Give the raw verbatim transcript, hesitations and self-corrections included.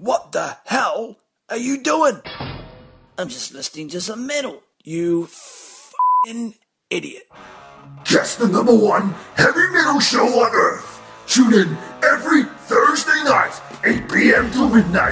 What the hell are you doing? I'm just listening to some metal. You f***ing idiot. Just the number one heavy metal show on Earth. Tune in every Thursday night, eight p.m. till midnight.